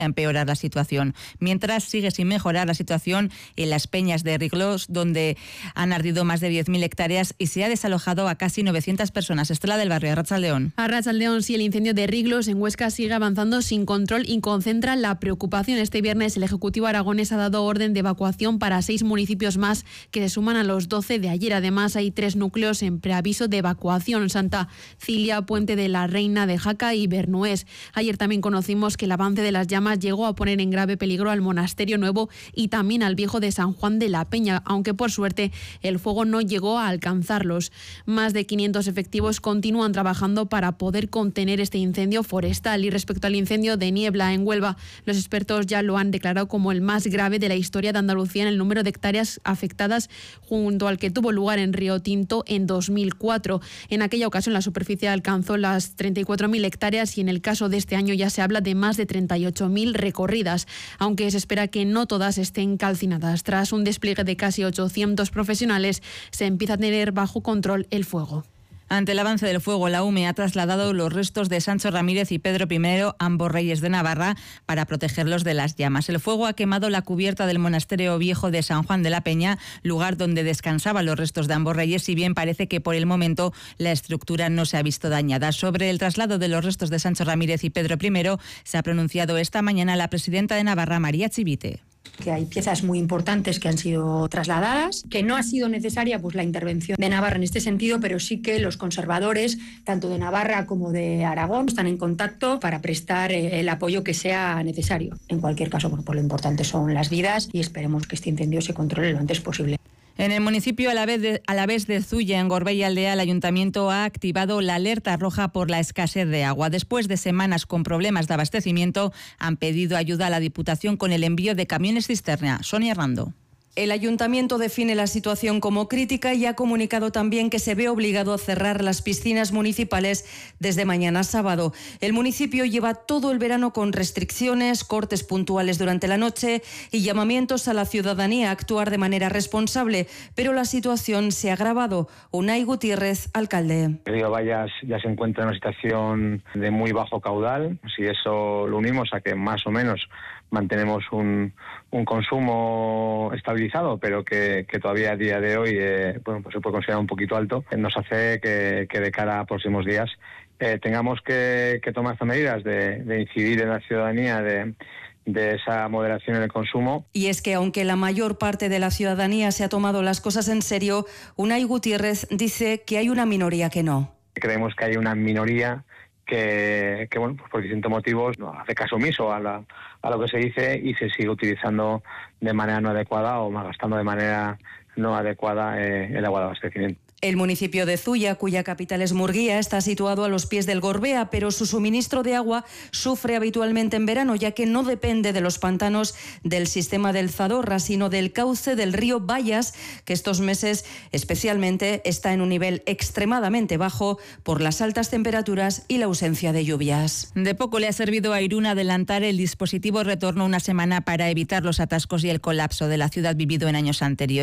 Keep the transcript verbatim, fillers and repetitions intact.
a empeorar la situación. Mientras sigue sin mejorar la situación en las peñas de Riglós, donde han ardido más de diez mil hectáreas y se ha desalojado a casi novecientas personas. Estela del Barrio, Arratsaldeon. Arratsaldeon, sí, el incendio de Riglós en Huesca sigue avanzando sin control y concentra la preocupación. Este viernes el Ejecutivo aragonés ha dado orden de evacuación para seis municipios más que se suman a los doce de ayer. Además, hay tres núcleos en preaviso de evacuación: Santa Cilia, Puente de la Reina de Jaca y Bernués. Ayer también conocimos que el avance de las llamas llegó a poner en grave peligro al Monasterio Nuevo y también al Viejo de San Juan de la Peña, aunque por suerte el fuego no llegó a alcanzarlos. Más de quinientos efectivos continúan trabajando para poder contener este incendio forestal. Y respecto al incendio de Niebla en Huelva, los expertos ya lo han declarado como el más grave de la historia de Andalucía en el número de hectáreas afectadas, junto al que tuvo lugar en Río Tinto en dos mil cuatro. En aquella ocasión la superficie alcanzó las treinta y cuatro mil hectáreas y en el caso de este año ya se habla de más de treinta y ocho mil recorridas, aunque se espera que no todas estén calcinadas. Tras un despliegue de casi ochocientos profesionales, se empieza a tener bajo control el fuego. Ante el avance del fuego, la U M E ha trasladado los restos de Sancho Ramírez y Pedro primero, ambos reyes de Navarra, para protegerlos de las llamas. El fuego ha quemado la cubierta del Monasterio Viejo de San Juan de la Peña, lugar donde descansaban los restos de ambos reyes, si bien parece que por el momento la estructura no se ha visto dañada. Sobre el traslado de los restos de Sancho Ramírez y Pedro primero se ha pronunciado esta mañana la presidenta de Navarra, María Chivite. Que hay piezas muy importantes que han sido trasladadas, que no ha sido necesaria pues la intervención de Navarra en este sentido, pero sí que los conservadores, tanto de Navarra como de Aragón, están en contacto para prestar el apoyo que sea necesario. En cualquier caso, bueno, pues lo importante son las vidas y esperemos que este incendio se controle lo antes posible. En el municipio Alavés de, Alavés de Zuya, en Gorbea Aldea, el ayuntamiento ha activado la alerta roja por la escasez de agua. Después de semanas con problemas de abastecimiento, han pedido ayuda a la Diputación con el envío de camiones cisterna. Sonia Hernando. El ayuntamiento define la situación como crítica y ha comunicado también que se ve obligado a cerrar las piscinas municipales desde mañana sábado. El municipio lleva todo el verano con restricciones, cortes puntuales durante la noche y llamamientos a la ciudadanía a actuar de manera responsable, pero la situación se ha agravado. Unai Gutiérrez, alcalde. El río Bayas ya se encuentra en una situación de muy bajo caudal. Si eso lo unimos a que más o menos mantenemos un, un consumo estabilizado, pero que, que todavía a día de hoy eh, bueno, pues se puede considerar un poquito alto, nos hace que, que de cara a próximos días eh, tengamos que, que tomar estas medidas de, de incidir en la ciudadanía, de, de esa moderación en el consumo. Y es que aunque la mayor parte de la ciudadanía se ha tomado las cosas en serio, Unai Gutiérrez dice que hay una minoría que no. Creemos que hay una minoría que, que bueno, pues por distintos motivos no hace caso omiso a, la, a lo que se dice y se sigue utilizando de manera no adecuada o malgastando de manera no adecuada eh, el agua de abastecimiento. El municipio de Zuya, cuya capital es Murguía, está situado a los pies del Gorbea, pero su suministro de agua sufre habitualmente en verano, ya que no depende de los pantanos del sistema del Zadorra, sino del cauce del río Bayas, que estos meses especialmente está en un nivel extremadamente bajo por las altas temperaturas y la ausencia de lluvias. De poco le ha servido a Irún adelantar el dispositivo retorno una semana para evitar los atascos y el colapso de la ciudad vivido en años anteriores.